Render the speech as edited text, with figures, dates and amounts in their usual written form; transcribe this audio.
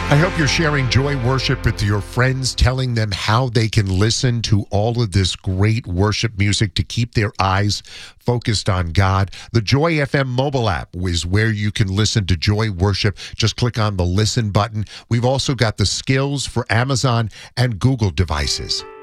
I hope you're sharing Joy Worship with your friends, telling them how they can listen to all of this great worship music to keep their eyes focused on God. The Joy FM mobile app is where you can listen to Joy Worship. Just click on the listen button. We've also got the skills for Amazon and Google devices.